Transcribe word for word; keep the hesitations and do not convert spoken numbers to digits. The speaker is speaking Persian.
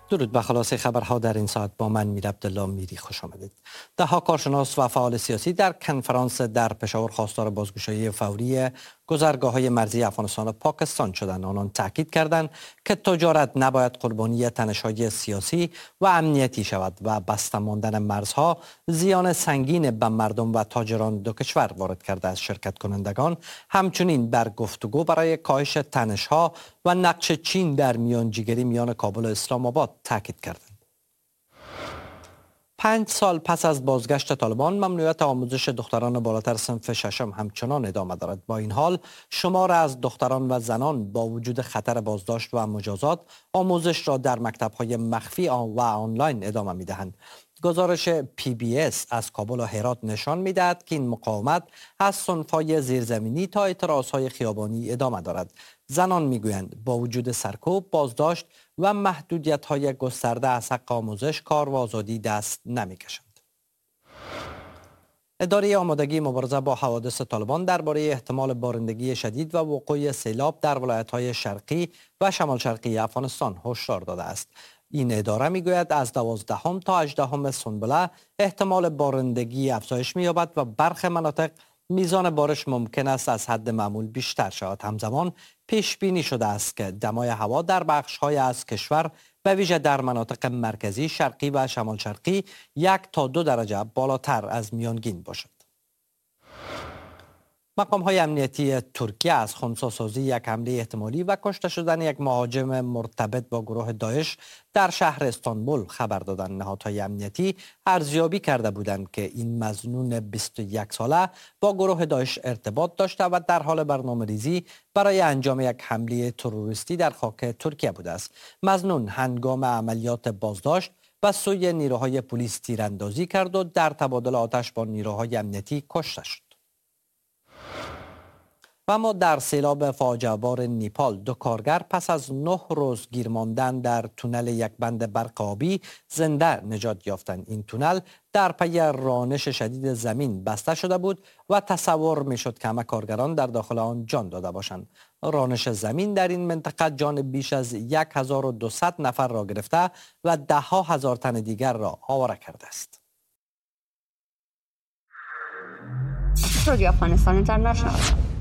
درود به خلاصه خبرها در این ساعت با من میر عبدالله میری خوش آمدید. ده ها کارشناس و فعال سیاسی در کنفرانس در پشاور خواستار بازگشایی فوری گذرگاه‌های مرزی افغانستان و پاکستان شدند. آنان تاکید کردند که تجارت نباید قربانی تنش‌های سیاسی و امنیتی شود و بسته ماندن مرزها زیان سنگین به مردم و تاجران دو کشور وارد کرده است. شرکت کنندگان همچنین بر گفتگو برای کاهش تنش‌ها و نقش چین در میانجیگری میان کابل و اسلام آباد تاکید کردند. پنج سال پس از بازگشت طالبان، ممنوعیت آموزش دختران بالاتر صنف ششم همچنان ادامه دارد. با این حال شمار از دختران و زنان با وجود خطر بازداشت و مجازات آموزش را در مکتب‌های مخفی و آنلاین ادامه می‌دهند. گزارش پی بی اس از کابل و هرات نشان می‌دهد که این مقاومت از صنف‌های زیرزمینی تا اعتراض‌های خیابانی ادامه دارد. زنان میگویند با وجود سرکوب، بازداشت و محدودیت‌های گسترده از حق آموزش، کار و آزادی دست نمی‌کشند. اداره آمادگی مبارزه با حوادث طالبان درباره احتمال بارندگی شدید و وقوع سیلاب در ولایت‌های شرقی و شمال شرقی افغانستان هشدار داده است. این اداره میگوید از دوازدهم تا هجدهم سنبله احتمال بارندگی افزایش می‌یابد و برخی مناطق میزان بارش ممکن است از حد معمول بیشتر شود. همزمان پیش بینی شده است که دمای هوا در بخش‌های از کشور به ویژه در مناطق مرکزی، شرقی و شمال شرقی یک تا دو درجه بالاتر از میانگین باشد. مقام‌های امنیتی ترکیه از خنثی‌سازی یک حمله احتمالی و کشته شدن یک مهاجم مرتبط با گروه داعش در شهر استانبول خبر دادند. نهادهای امنیتی ارزیابی کرده بودند که این مظنون بیست و یک ساله با گروه داعش ارتباط داشته و در حال برنامه‌ریزی برای انجام یک حمله تروریستی در خاک ترکیه بوده است. مظنون هنگام عملیات بازداشت و سوی نیروهای پلیس تیراندازی کرد و در تبادل آتش با نیروهای امنیتی کشته شد. و اما در سیلاب فاجعه بار نیپال، دو کارگر پس از نه روز گیر ماندن در تونل یک بند برق آبی زنده نجات یافتند. این تونل در پی رانش شدید زمین بسته شده بود و تصور میشد که همه کارگران در داخل آن جان داده باشند. رانش زمین در این منطقه جان بیش از هزار و دویست نفر را گرفته و ده ها هزار تن دیگر را آواره کرده است. رادیو افغانستان اینترنشنال